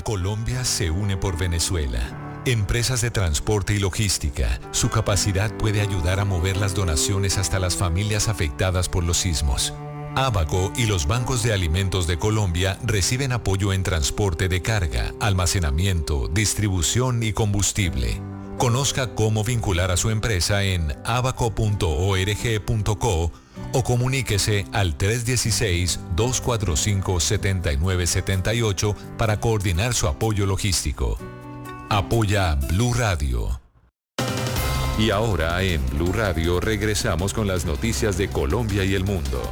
Colombia se une por Venezuela. Empresas de transporte y logística, su capacidad puede ayudar a mover las donaciones hasta las familias afectadas por los sismos. Abaco y los bancos de alimentos de Colombia reciben apoyo en transporte de carga, almacenamiento, distribución y combustible. Conozca cómo vincular a su empresa en abaco.org.co o comuníquese al 316-245-7978 para coordinar su apoyo logístico. Apoya Blue Radio. Y ahora en Blue Radio regresamos con las noticias de Colombia y el mundo.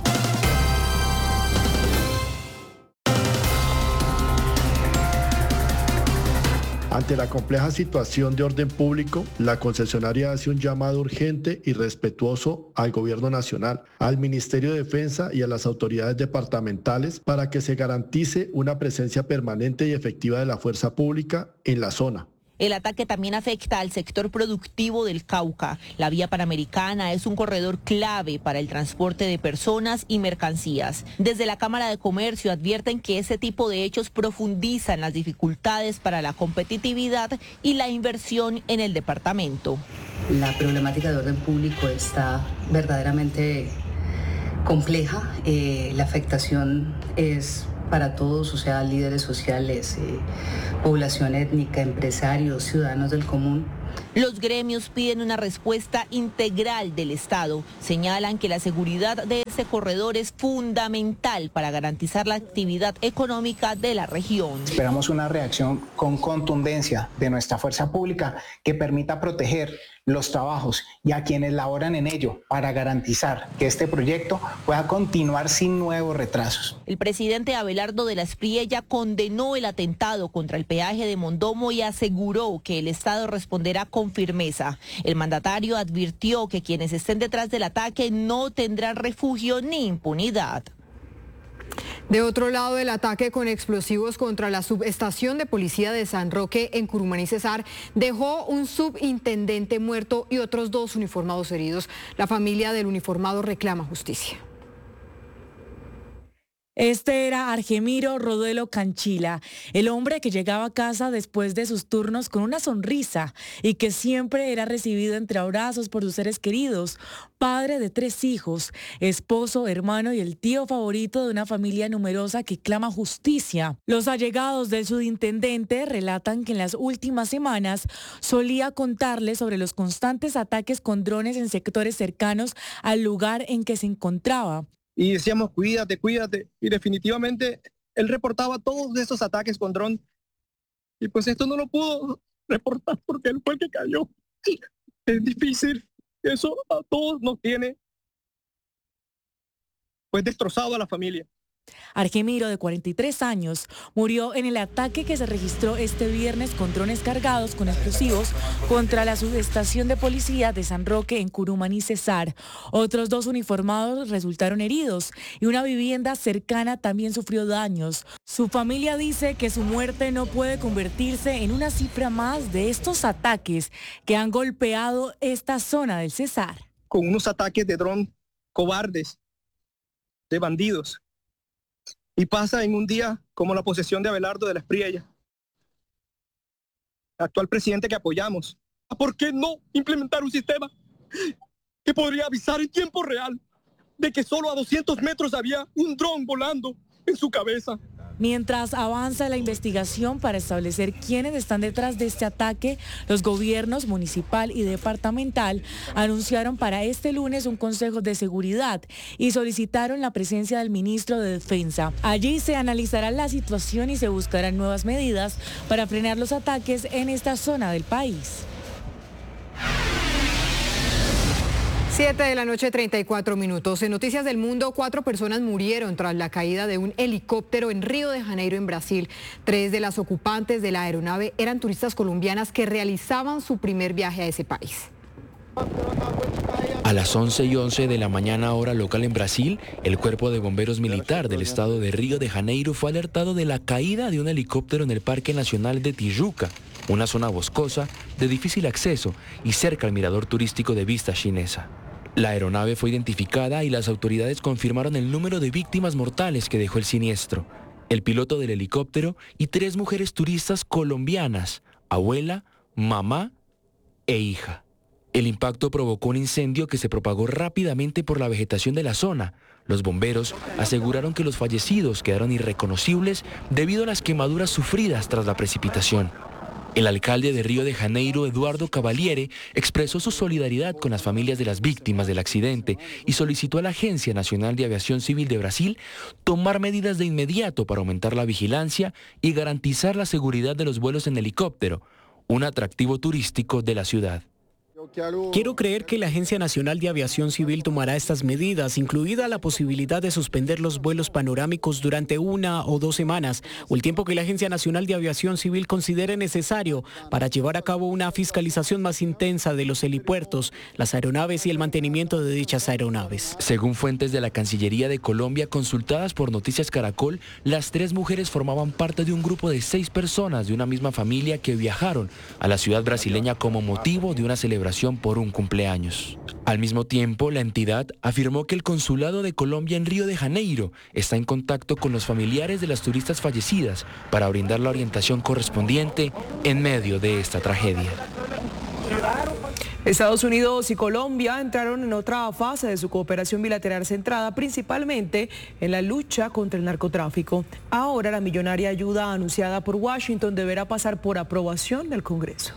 Ante la compleja situación de orden público, la concesionaria hace un llamado urgente y respetuoso al Gobierno Nacional, al Ministerio de Defensa y a las autoridades departamentales para que se garantice una presencia permanente y efectiva de la fuerza pública en la zona. El ataque también afecta al sector productivo del Cauca. La vía panamericana es un corredor clave para el transporte de personas y mercancías. Desde la Cámara de Comercio advierten que ese tipo de hechos profundizan las dificultades para la competitividad y la inversión en el departamento. La problemática de orden público está verdaderamente compleja. La afectación es para todos, o sea, líderes sociales, población étnica, empresarios, ciudadanos del común. Los gremios piden una respuesta integral del Estado. Señalan que la seguridad de ese corredor es fundamental para garantizar la actividad económica de la región. Esperamos una reacción con contundencia de nuestra fuerza pública que permita proteger los trabajos y a quienes laboran en ello para garantizar que este proyecto pueda continuar sin nuevos retrasos. El presidente Abelardo de la Espriella condenó el atentado contra el peaje de Mondomo y aseguró que el Estado responderá con firmeza. El mandatario advirtió que quienes estén detrás del ataque no tendrán refugio ni impunidad. De otro lado, el ataque con explosivos contra la subestación de policía de San Roque en Curumaní, Cesar, dejó un subintendente muerto y otros 2 uniformados heridos. La familia del uniformado reclama justicia. Este era Argemiro Rodelo Canchila, el hombre que llegaba a casa después de sus turnos con una sonrisa y que siempre era recibido entre abrazos por sus seres queridos, padre de 3 hijos, esposo, hermano y el tío favorito de una familia numerosa que clama justicia. Los allegados del subintendente relatan que en las últimas semanas solía contarles sobre los constantes ataques con drones en sectores cercanos al lugar en que se encontraba. Y decíamos, cuídate, cuídate. Y definitivamente él reportaba todos esos ataques con dron. Y pues esto no lo pudo reportar porque él fue el que cayó. Es difícil. Eso a todos nos tiene pues destrozado a la familia. Argemiro, de 43 años, murió en el ataque que se registró este viernes con drones cargados con explosivos contra la subestación de policía de San Roque en Curumaní, Cesar. Otros 2 uniformados resultaron heridos y una vivienda cercana también sufrió daños. Su familia dice que su muerte no puede convertirse en una cifra más de estos ataques que han golpeado esta zona del Cesar. Con unos ataques de dron cobardes, de bandidos. Y pasa en un día como la posesión de Abelardo de la Espriella, actual presidente que apoyamos. ¿Por qué no implementar un sistema que podría avisar en tiempo real de que solo a 200 metros había un dron volando en su cabeza? Mientras avanza la investigación para establecer quiénes están detrás de este ataque, los gobiernos municipal y departamental anunciaron para este lunes un consejo de seguridad y solicitaron la presencia del ministro de Defensa. Allí se analizará la situación y se buscarán nuevas medidas para frenar los ataques en esta zona del país. 7:34 p.m. En Noticias del Mundo, 4 personas murieron tras la caída de un helicóptero en Río de Janeiro, en Brasil. 3 de las ocupantes de la aeronave eran turistas colombianas que realizaban su primer viaje a ese país. A las 11:11 de la mañana hora local en Brasil, el Cuerpo de Bomberos Militar del estado de Río de Janeiro fue alertado de la caída de un helicóptero en el Parque Nacional de Tijuca, una zona boscosa de difícil acceso y cerca al mirador turístico de Vista Chinesa. La aeronave fue identificada y las autoridades confirmaron el número de víctimas mortales que dejó el siniestro. el piloto del helicóptero y 3 mujeres turistas colombianas, abuela, mamá e hija. El impacto provocó un incendio que se propagó rápidamente por la vegetación de la zona. Los bomberos aseguraron que los fallecidos quedaron irreconocibles debido a las quemaduras sufridas tras la precipitación. El alcalde de Río de Janeiro, Eduardo Cavaliere, expresó su solidaridad con las familias de las víctimas del accidente y solicitó a la Agencia Nacional de Aviación Civil de Brasil tomar medidas de inmediato para aumentar la vigilancia y garantizar la seguridad de los vuelos en helicóptero, un atractivo turístico de la ciudad. Quiero creer que la Agencia Nacional de Aviación Civil tomará estas medidas, incluida la posibilidad de suspender los vuelos panorámicos durante 1 o 2 semanas, o el tiempo que la Agencia Nacional de Aviación Civil considere necesario para llevar a cabo una fiscalización más intensa de los helipuertos, las aeronaves y el mantenimiento de dichas aeronaves. Según fuentes de la Cancillería de Colombia consultadas por Noticias Caracol, las 3 mujeres formaban parte de un grupo de 6 personas de una misma familia que viajaron a la ciudad brasileña como motivo de una celebración por un cumpleaños. Al mismo tiempo, la entidad afirmó que el Consulado de Colombia en Río de Janeiro está en contacto con los familiares de las turistas fallecidas para brindar la orientación correspondiente en medio de esta tragedia. Estados Unidos y Colombia entraron en otra fase de su cooperación bilateral centrada principalmente en la lucha contra el narcotráfico. Ahora la millonaria ayuda anunciada por Washington deberá pasar por aprobación del Congreso.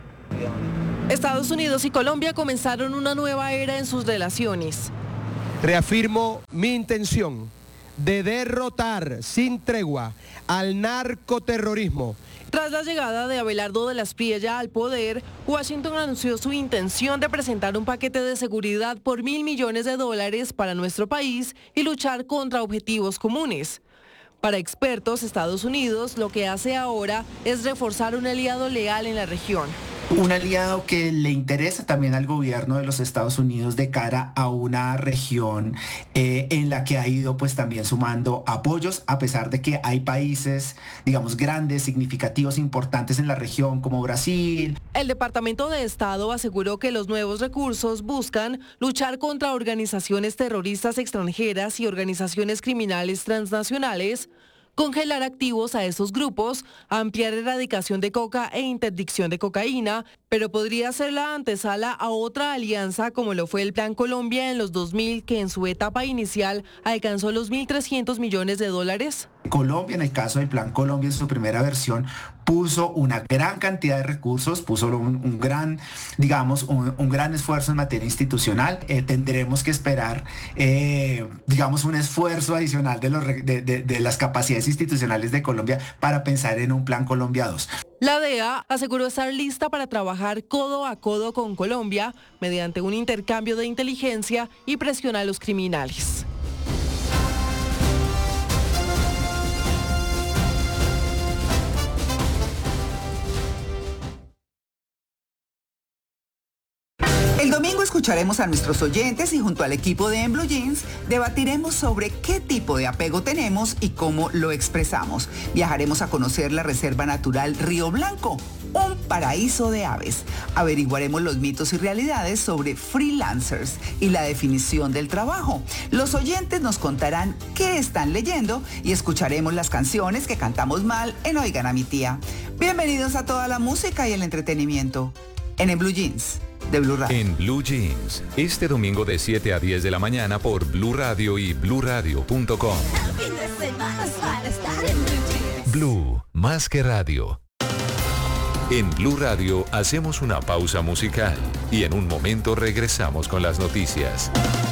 Estados Unidos y Colombia comenzaron una nueva era en sus relaciones. Reafirmo mi intención de derrotar sin tregua al narcoterrorismo. Tras la llegada de Abelardo de la Espriella al poder, Washington anunció su intención de presentar un paquete de seguridad por $1.000 millones para nuestro país y luchar contra objetivos comunes. Para expertos, Estados Unidos lo que hace ahora es reforzar un aliado leal en la región. Un aliado que le interesa también al gobierno de los Estados Unidos de cara a una región en la que ha ido pues también sumando apoyos, a pesar de que hay países, digamos, grandes, significativos, importantes en la región como Brasil. El Departamento de Estado aseguró que los nuevos recursos buscan luchar contra organizaciones terroristas extranjeras y organizaciones criminales transnacionales, congelar activos a esos grupos, ampliar erradicación de coca e interdicción de cocaína, pero podría ser la antesala a otra alianza como lo fue el Plan Colombia en los 2000, que en su etapa inicial alcanzó los $1.300 millones. Colombia, en el caso del Plan Colombia, en su primera versión, puso una gran cantidad de recursos, puso un gran esfuerzo en materia institucional. Tendremos que esperar, un esfuerzo adicional de las capacidades institucionales de Colombia para pensar en un Plan Colombia 2. La DEA aseguró estar lista para trabajar codo a codo con Colombia mediante un intercambio de inteligencia y presión a los criminales. El domingo escucharemos a nuestros oyentes y junto al equipo de En Blue Jeans debatiremos sobre qué tipo de apego tenemos y cómo lo expresamos. Viajaremos a conocer la Reserva Natural Río Blanco, un paraíso de aves. Averiguaremos los mitos y realidades sobre freelancers y la definición del trabajo. Los oyentes nos contarán qué están leyendo y escucharemos las canciones que cantamos mal en Oigan a mi tía. Bienvenidos a toda la música y el entretenimiento en Blue Jeans de Blue Radio. En Blue Jeans, este domingo de 7 a 10 de la mañana por Blue Radio y bluradio.com. Blue, más que radio. En Blue Radio hacemos una pausa musical y en un momento regresamos con las noticias.